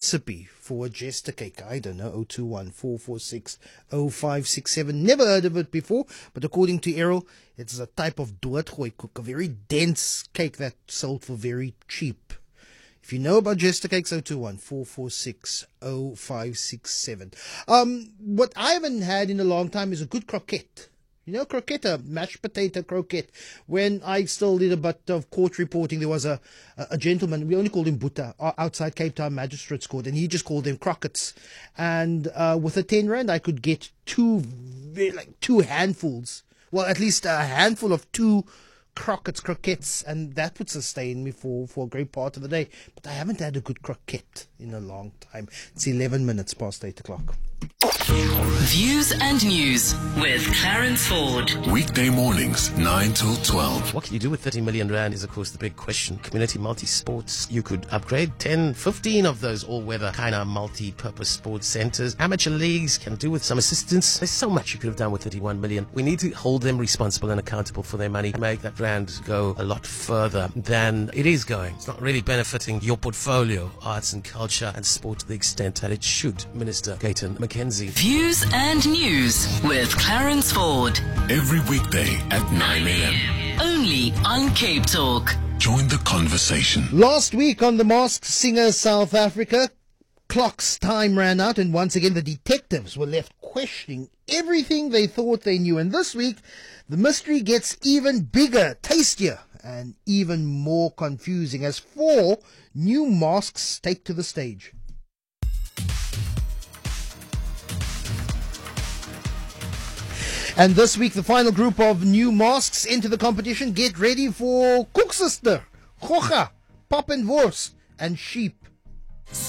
recipe for a jester cake. I don't know, 021-446-0567. Never heard of it before, but according to Errol, it's a type of doodgooi cook, a very dense cake that sold for very cheap. If you know about jester cakes, 021-446-0567. What I haven't had in a long time is a good croquette. You know, croquette, a mashed potato croquette. When I still did a bit of court reporting, there was a gentleman, we only called him Buta, outside Cape Town Magistrates Court, and he just called them croquettes. And with a 10 rand, I could get two handfuls. Well, at least a handful of two croquettes, and that would sustain me for a great part of the day. But I haven't had a good croquette in a long time. It's 11 minutes past 8 o'clock. Views and News with Clarence Ford. Weekday mornings, 9 till 12. What can you do with 30 million rand is, of course, the big question. Community multi-sports. You could upgrade 10, 15 of those all-weather kind of multi-purpose sports centers. Amateur leagues can do with some assistance. There's so much you could have done with 31 million. We need to hold them responsible and accountable for their money, make that rand go a lot further than it is going. It's not really benefiting your portfolio, arts and culture and sport to the extent that it should. Minister Gayton McKenzie. Views and News with Clarence Ford. Every weekday at 9 a.m. Only on Cape Talk. Join the conversation. Last week on The Masked Singer South Africa, clock's time ran out, and once again the detectives were left questioning everything they thought they knew. And this week, the mystery gets even bigger, tastier, and even more confusing as 4 new masks take to the stage. And this week, the final group of new masks into the competition. Get ready for Koeksister, Gocha, Pap and Wors, and Sheep.